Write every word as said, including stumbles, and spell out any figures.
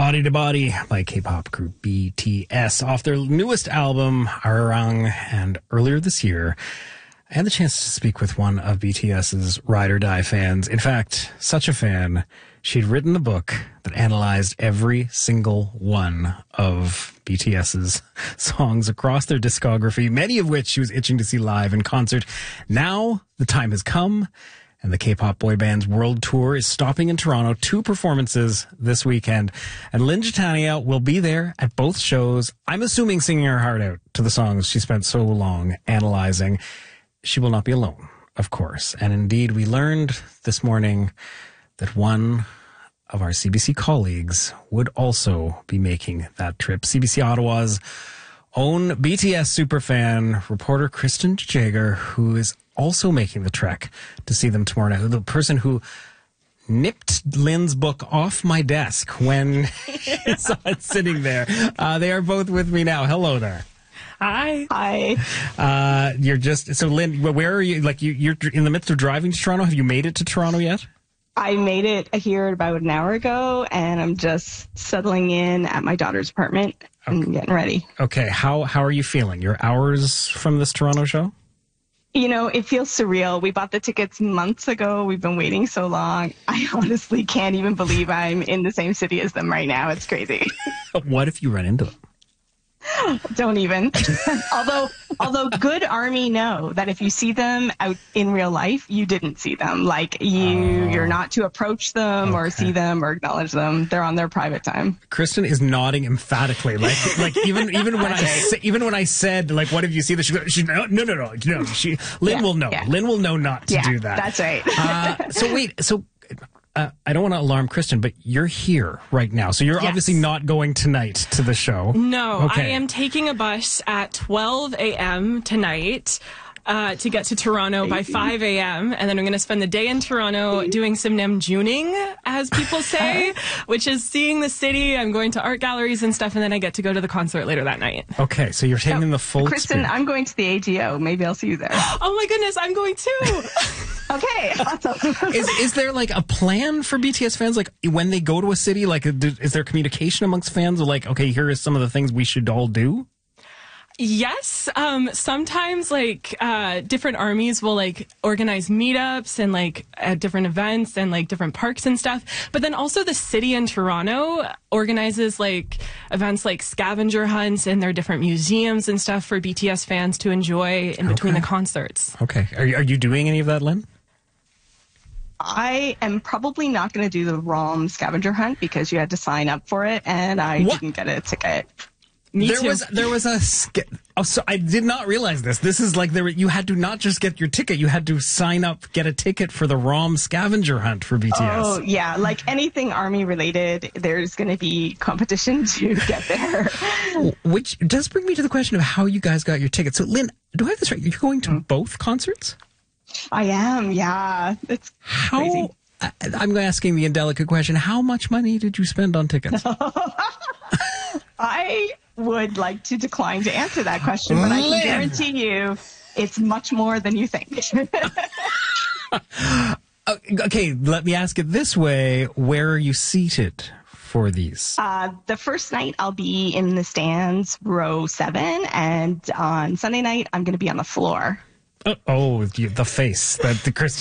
Body to Body by K-pop group B T S off their newest album, Arirang. And earlier this year, I had the chance to speak with one of BTS's Ride or Die fans. In fact, such a fan, she'd written a book that analyzed every single one of BTS's songs across their discography, many of which she was itching to see live in concert. Now, the time has come, and the K-pop boy band's world tour is stopping in Toronto. Two performances this weekend. And Lynn Jitania will be there at both shows. I'm assuming singing her heart out to the songs she spent so long analyzing. She will not be alone, of course. And indeed, we learned this morning that one of our C B C colleagues would also be making that trip. C B C Ottawa's own B T S superfan, reporter Kristen Jager, who is also making the trek to see them tomorrow night. The person who nipped Lynn's book off my desk when I saw it sitting there. Uh, they are both with me now. Hello there. Hi. Hi. Uh, you're just, so Lynn, where are you? Like you, you're in the midst of driving to Toronto. Have you made it to Toronto yet? I made it here about an hour ago, and I'm just settling in at my daughter's apartment and Okay. getting ready. Okay. How, how are you feeling? You're hours from this Toronto show? You know, it feels surreal. We bought the tickets months ago. We've been waiting so long. I honestly can't even believe I'm in the same city as them right now. It's crazy. What if you run into them? Don't even. although, although good Army know that if you see them out in real life, you didn't see them. Like you, Oh. you're not to approach them or Okay. see them or acknowledge them. They're on their private time. Kristen is nodding emphatically, like like even even when I sa- even when I said like, what if you see this? She, goes, she no no no no no. She Lynn Yeah, will know. yeah. Lynn will know not to yeah, do that. That's right. uh, so wait, so uh, I don't want to alarm Kristen, but you're here right now, so you're Yes. obviously not going tonight to the show. No, Okay. I am taking a bus at twelve a.m. tonight uh, to get to Toronto by five a.m. And then I'm going to spend the day in Toronto doing some Namjooning, as people say, which is seeing the city. I'm going to art galleries and stuff, and then I get to go to the concert later that night. Okay, so you're taking the full Kristen, experience. I'm going to the A G O. Maybe I'll see you there. Oh my goodness, I'm going too. Okay, awesome. Is is there like a plan for B T S fans? Like when they go to a city, like is there communication amongst fans? Of like, okay, here is some of the things we should all do. Yes. Um, sometimes like, uh, different armies will like organize meetups and like at different events and like different parks and stuff. But then also the city in Toronto organizes like events like scavenger hunts and their different museums and stuff for B T S fans to enjoy in between Okay. the concerts. Okay, are you, are you doing any of that, Lynn? I am probably not going to do the ROM scavenger hunt because you had to sign up for it, and I What? didn't get a ticket. Me there too. was there was a sk- oh, so I did not realize this. This is like there were, you had to not just get your ticket, you had to sign up, get a ticket for the ROM scavenger hunt for B T S. Oh, yeah. Like anything Army related, there's going to be competition to get there. Which does bring me to the question of how you guys got your tickets. So, Lynn, do I have this right? You're going to both concerts? I am, yeah. It's How? crazy. I, I'm asking the indelicate question. How much money did you spend on tickets? I would like to decline to answer that question, but I Lynn. can guarantee you it's much more than you think. Uh, okay, let me ask it this way. Where are you seated for these? Uh, the first night I'll be in the stands, row seven, and on Sunday night I'm going to be on the floor. Oh, oh, the the face that the Kristen